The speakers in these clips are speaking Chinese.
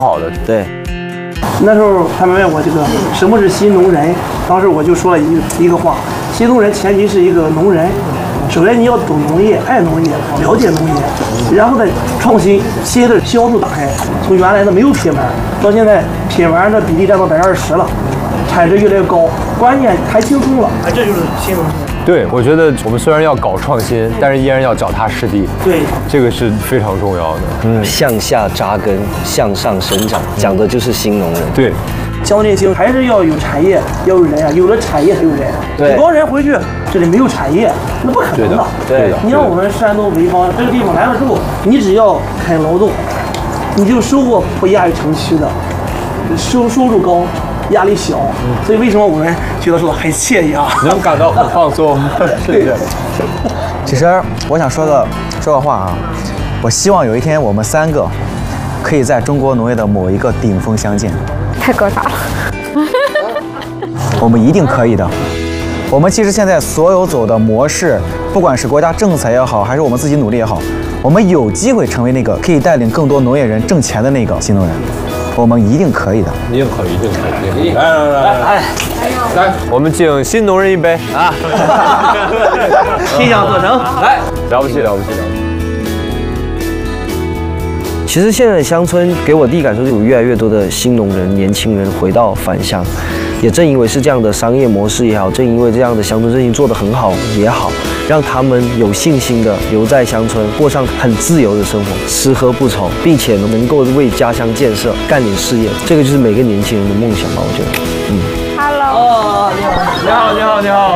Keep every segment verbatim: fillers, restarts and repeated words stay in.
好的。 对。 那时候他们问我这个什么是新农人，当时我就说了一一个话：新农人前提是一个农人，首先你要懂农业、爱农业、了解农业，然后再创新，新的销路打开。从原来的没有品牌，到现在品牌的比例占到百分之二十了，产值越来越高，关键太轻松了。啊，这就是新农人。 对，我觉得我们虽然要搞创新，但是依然要脚踏实地。 对， 这个是非常重要的。 嗯，向下扎根，向上生长，讲的就是新农人。 对。 乡镇性还是要有产业，要有人啊，有了产业才有人。 对， 光人回去这里没有产业，那不可能的。 对的。 你像我们山东潍坊这个地方来了之后，你只要肯劳动，你就收获不亚于城区的，收收入高，压力小。所以为什么我们觉得说很惬意啊？ 能感到很放松。对的。 其实我想说个说个话啊，我希望有一天我们三个可以在中国农业的某一个顶峰相见。 太高大了。 我们一定可以的。我们其实现在所有走的模式，不管是国家政策也好，还是我们自己努力也好，我们有机会成为那个可以带领更多农业人挣钱的那个新农人。我们一定可以的， 一定可以，一定可以。来来来来来，来，我们敬新农人一杯啊！ 心想事成， 来，了不起了不起了不起！ 其实现在的乡村给我第一感受是有越来越多的新农人、年轻人回到返乡，也正因为是这样的商业模式也好，正因为这样的乡村振兴做得很好也好，让他们有信心的留在乡村，过上很自由的生活，吃喝不愁，并且能够为家乡建设干点事业，这个就是每个年轻人的梦想吧，我觉得。嗯。 Hello。 哦，你好，你好，你好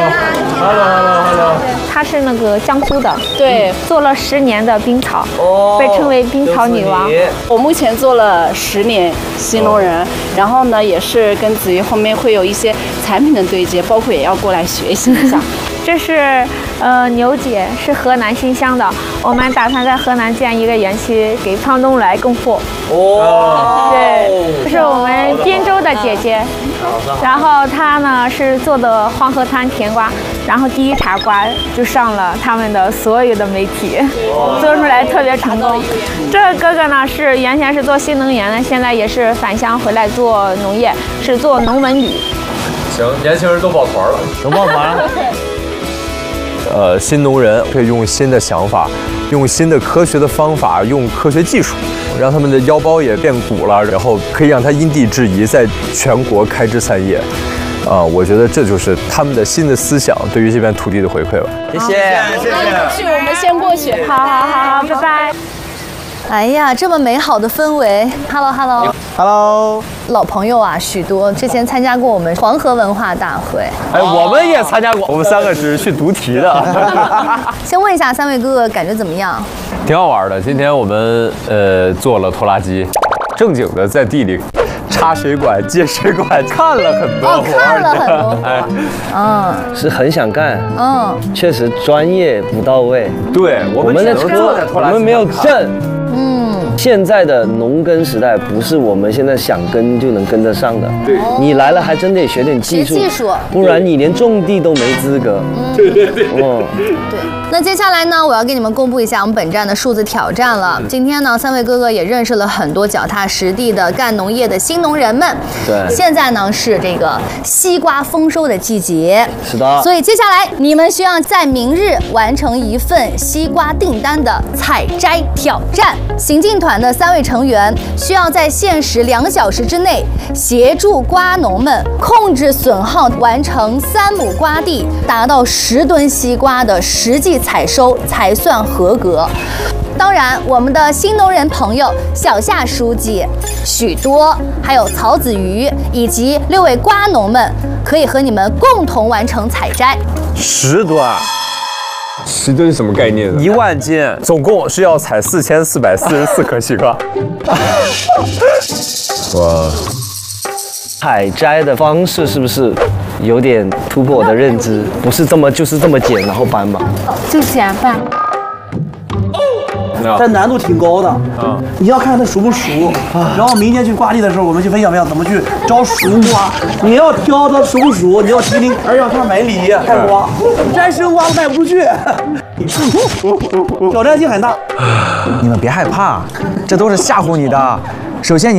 ，Hello，Hello，Hello，Hello，Hello。 她是那个江苏的，对，做了十年的冰草，哦，被称为冰草女王。 我目前做了十年新农人，然后呢，也是跟子瑜后面会有一些产品的对接，包括也要过来学习一下。 这是呃牛姐，是河南新乡的，我们打算在河南建一个园区，给沧东来供货。哦，对，这是我们滨州的姐姐，然后她呢是做的黄河滩甜瓜，然后第一茬瓜就上了他们的所有的媒体，做出来特别成功。这个哥哥呢是原先是做新能源的，现在也是返乡回来做农业，是做农文旅。 行，年轻人都抱团了， 能抱团了。 呃，新农人可以用新的想法，用新的科学的方法，用科学技术，让他们的腰包也变鼓了，然后可以让他因地制宜，在全国开枝散叶。啊、呃，我觉得这就是他们的新的思想对于这片土地的回馈了。 谢谢， 谢谢。去，我们先过去。 好好好好，拜拜。 哎呀，这么美好的氛围 ！Hello Hello Hello， 老朋友啊，许多之前参加过我们黄河文化大会。 哎，我们也参加过，我们三个只是去读题的。 先问一下三位哥哥，感觉怎么样？ 挺好玩的。今天我们呃做了拖拉机，正经的在地里插水管、接水管，看了很多哦， 活看了很多活。 哎， 嗯是很想干， 嗯， 确实专业不到位。 对，我们我们的只能车坐在拖拉机我们没有上看证。嗯，现在的农耕时代不是我们现在想跟就能跟得上的。 对， 你来了还真得学点技术， 学技术不然你连种地都没资格。 对对对。 嗯， 对。那接下来呢，我要给你们公布一下我们本站的数字挑战了。今天呢，三位哥哥也认识了很多脚踏实地的干农业的新农人们。 对。 现在呢是这个西瓜丰收的季节。 是的。 所以接下来你们需要在明日完成一份西瓜订单的采摘挑战。行进团的三位成员需要在限时两小时之内，协助瓜农们控制损耗，完成三亩瓜地达到十吨西瓜的实际采收才算合格。当然，我们的新农人朋友小夏书记、许多，还有曹子瑜以及六位瓜农们，可以和你们共同完成采摘。 十吨。十吨什么概念？一万斤，总共是要采四千四百四十四颗西瓜。哇！ 采摘的方式是不是有点突破我的认知？不是这么就是这么剪然后搬吧？ 就简单。 这难度挺高的，嗯，你要看它熟不熟，然后明天去瓜地的时候，我们去分享分享怎么去招熟瓜。你要挑它熟不熟，你要提零，而且要看买礼看瓜，摘生瓜都卖不出去，挑战性很大。 你们别害怕，这都是吓唬你的。首先你。